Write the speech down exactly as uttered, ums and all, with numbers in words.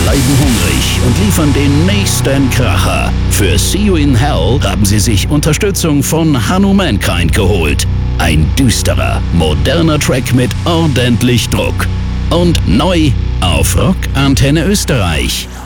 bleiben hungrig und liefern den nächsten Kracher. Für See You in Hell haben sie sich Unterstützung von Hanumankind geholt. Ein düsterer, moderner Track mit ordentlich Druck. Und neu auf Rock Antenne Österreich.